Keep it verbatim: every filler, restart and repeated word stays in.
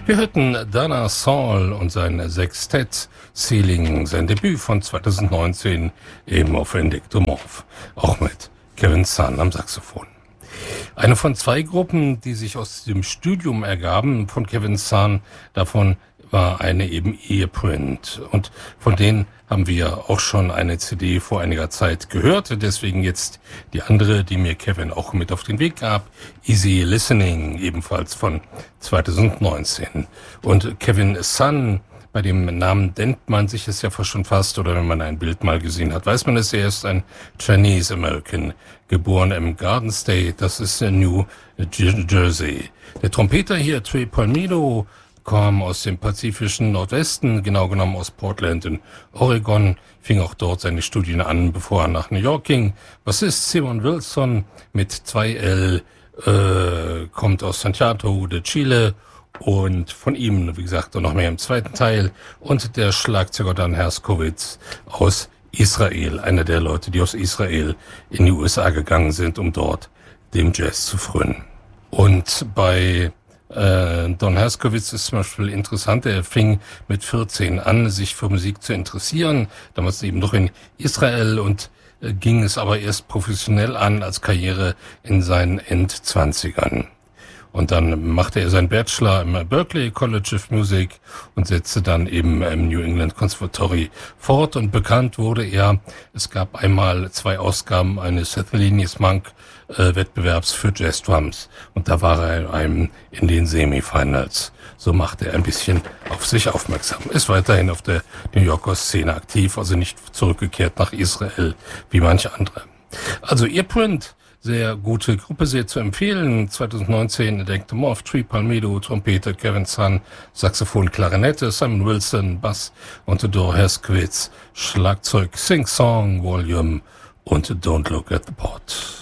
Wir hörten Dana Saul und sein Sextett Ceiling, sein Debüt von zweitausendneunzehn, eben auf Endektomorph, auch mit Kevin Sun am Saxophon. Eine von zwei Gruppen, die sich aus dem Studium ergaben von Kevin Sun, davon war eine eben Earprint. Und von denen haben wir auch schon eine C D vor einiger Zeit gehört. Deswegen jetzt die andere, die mir Kevin auch mit auf den Weg gab. Easy Listening, ebenfalls von zweitausendneunzehn. Und Kevin Sun, bei dem Namen denkt man sich es ja schon fast, oder wenn man ein Bild mal gesehen hat, weiß man es, er ist ein Chinese American, geboren im Garden State, das ist in New Jersey. Der Trompeter hier, Trey Palmido, kam aus dem pazifischen Nordwesten, genau genommen aus Portland in Oregon, fing auch dort seine Studien an, bevor er nach New York ging. Bassist Simon Wilson mit zwei L, äh, kommt aus Santiago de Chile und von ihm, wie gesagt, noch mehr im zweiten Teil. Und der Schlagzeuger Dan Herskowitz aus Israel, einer der Leute, die aus Israel in die U S A gegangen sind, um dort dem Jazz zu frönen. Und bei Äh, Don Herskowitz ist zum Beispiel interessant, er fing mit vierzehn an, sich für Musik zu interessieren, damals eben noch in Israel, und äh, ging es aber erst professionell an als Karriere in seinen Endzwanzigern. Und dann machte er seinen Bachelor im Berklee College of Music und setzte dann eben im New England Conservatory fort. Und bekannt wurde er, es gab einmal zwei Ausgaben eines Thelonious Monk äh, Wettbewerbs für Jazz Drums. Und da war er einem in den Semifinals. So machte er ein bisschen auf sich aufmerksam. Ist weiterhin auf der New Yorker Szene aktiv, also nicht zurückgekehrt nach Israel wie manche andere. Also Earprint, sehr gute Gruppe, sehr zu empfehlen. zweitausendneunzehn Endektomorph, Trey Palmido, Trompete, Kevin Sun, Saxophon, Klarinette, Simon Wilson, Bass und Don Herskowitz, Schlagzeug, Sing Song, Volume und Don't Look at the Pot.